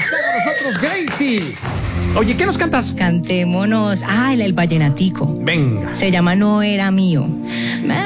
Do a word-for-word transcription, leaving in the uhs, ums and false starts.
está con nosotros Gracie. Oye, ¿qué nos cantas? Cantémonos. Ah, el, el vallenatico. Venga. Se llama No Era Mío.